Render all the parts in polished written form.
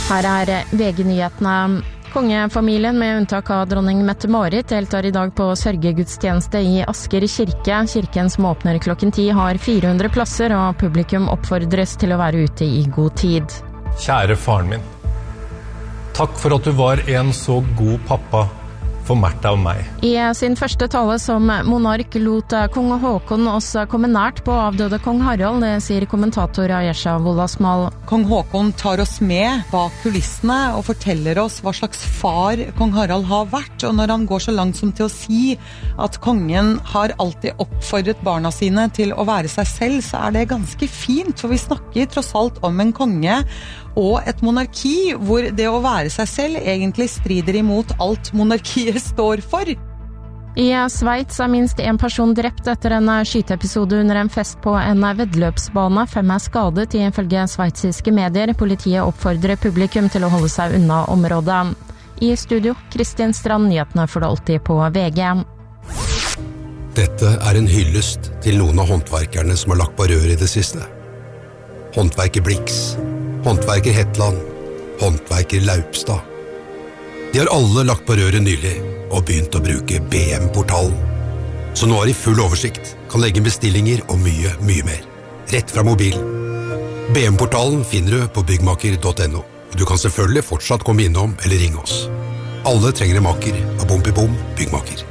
Her VG-nyhetene. Kongefamilien med unntak av dronning Mette-Marit deltar I dag på sørgegudstjeneste I Asker kirke. Kirken som åpner klokken 10 har 400 plasser, og publikum oppfordres til å være ute I god tid. Kjære faren min, takk for at du var en så god pappa for Märtha og meg. I sin første tale som monark lot kong Håkon oss komme nært på avdøde kong Harald, det sier kommentator Ayesha Wolasmal. Kong Håkon tar oss med bak kulissene og forteller oss hva slags far kong Harald har vært, og når han går så langt som til å si at kongen har alltid oppfordret barna sine til å være seg selv, så det ganske fint, for vi snakker tross alt om en konge og et monarki hvor det å være seg selv egentlig strider imot alt monarkiet står for. I Sveits minst en person drept etter en skyteepisode under en fest på en vedløpsbane. 5 skadet ifølge sveitsiske medier. Politiet oppfordrer publikum til å holde seg unna området. I studio, Kristin Strand, nyhetene får det alltid på VG. Dette en hyllest til noen av håndverkerne som har lagt på rør I det siste. Håndverker Blix, håndverker Hetland, håndverker Laupstad. De har alle lagt på røret nylig og begynt å bruke BM-portalen. Så nå har de full oversikt, kan legge bestillinger og mye, mye mer. Rett fra mobilen. BM-portalen finner du på byggmaker.no. Du kan selvfølgelig fortsatt komme innom eller ringe oss. Alle trenger en maker av Bom byggmaker.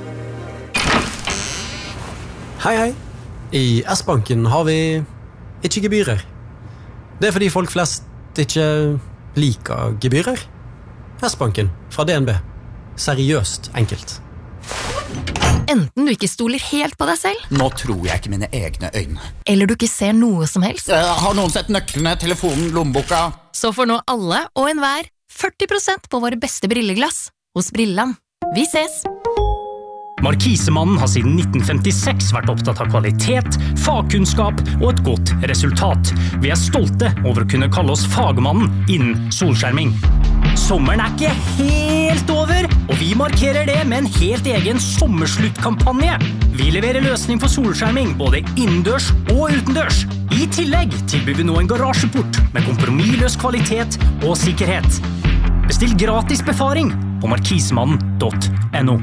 Hei. I S-banken har vi ikke gebyrer. Det fordi folk flest ikke liker gebyrer. S-banken fra DNB. Seriøst enkelt. Enten du ikke stoler helt på deg selv. Nå tror jeg ikke mine egne øyne. Eller du ikke ser noe som helst. Har noen sett nøklene, telefonen, lommeboka? Så får nå alle og enhver 40% på våre beste brilleglass hos Brilland. Vi ses! Markisemannen har siden 1956 vært opptatt av kvalitet, fagkunnskap og et godt resultat. Vi stolte over å kunne kalle oss fagmannen innen solskjerming. Sommeren ikke helt over, og vi markerer det med en helt egen sommersluttkampanje. Vi leverer løsning for solskjerming både innendørs og utendørs. I tillegg tilbyr vi nå en garasjeport med kompromissløs kvalitet og sikkerhet. Bestill gratis befaring på markisemannen.no.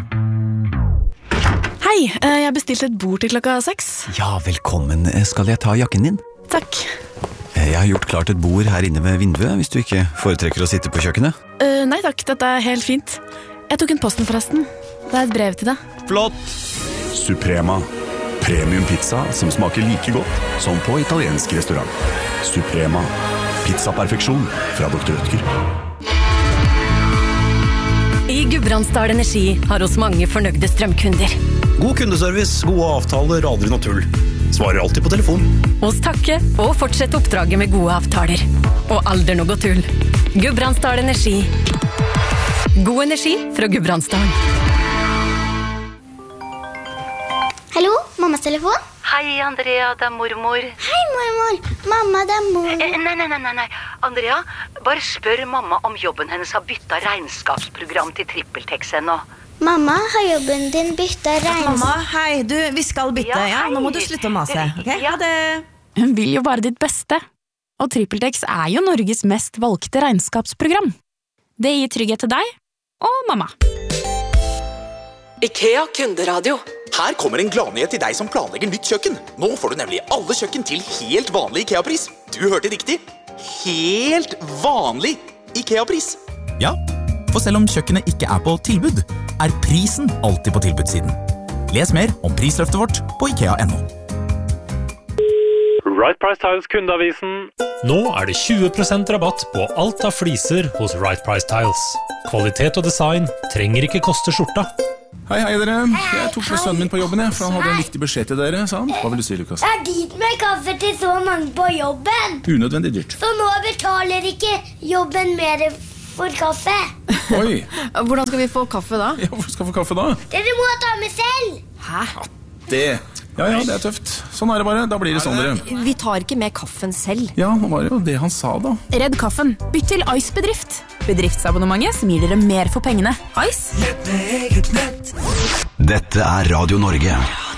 Hei, jeg bestilte et bord til klokka 6. Ja, velkommen. Skal jeg ta jakken din? Takk. Jeg har gjort klart et bord her inne ved vinduet, hvis du ikke foretrekker å sitte på kjøkkenet. Nei takk, dette helt fint. Jeg tok en posten forresten. Det et brev til deg. Flott! Suprema. Premium pizza som smaker like godt som på italiensk restaurant. Suprema. Pizza-perfeksjon fra Dr. Rødtger. I Gudbrandsdal Energi har oss mange fornøyde strømkunder. God kundeservice, gode avtaler, aldri noe tull. Svarer alltid på telefon. Oss takke og fortsette oppdraget med gode avtaler. Og aldri noe tull. Gudbrandsdal Energi. God energi fra Gudbrandsdal. Hallo, mammas telefon? Hei, Andrea, det mormor. Hei, mormor. Mamma, det mormor. Nei. Andrea, bare spør mamma om jobben hennes har byttet regnskapsprogram til TrippelTex ennå. Mamma, har jobben din byttet Mamma, hei, vi skal bytte, ja? Nå må du slutte å mase, ok? Ja. Hun vil jo bare ditt beste. Og TrippelTex jo Norges mest valgte regnskapsprogram. Det gir trygghet til deg og mamma. IKEA kunderadio. Her kommer en gladnyhet til deg som planlegger nytt kjøkken. Nå får du nemlig alle kjøkken til helt vanlig IKEA-pris. Du hørte riktig. Helt vanlig IKEA-pris. Ja, for selv om kjøkkenet ikke på tilbud, prisen alltid på tilbudssiden. Les mer om prisløftet vårt på IKEA.no. Right Price Tiles kundeavisen. Nå det 20% rabatt på alt av fliser hos Right Price Tiles. Kvalitet og design trenger ikke koste skjorta. Hei dere, jeg tok med sønnen min på jobben, for han hadde en viktig beskjed til dere, sa han. Hva vil du si, Lukas? Dyrt med kaffe til så mange på jobben. Unødvendig dyrt. Så nå betaler ikke jobben mer for kaffe. Oi. Hvordan skal vi få kaffe da? Ja, hvor skal vi få kaffe da? Dere må ta med selv. Hæ? Ja, det tøft. Sånn det bare, da blir det sånn dere. Vi tar ikke med kaffen selv. Ja, nå var det jo det han sa da. Redd kaffen. Bytt til Ice Bedrift. Bedriftsabonnementet som gir dere mer for pengene. Ice. Dette Radio Norge.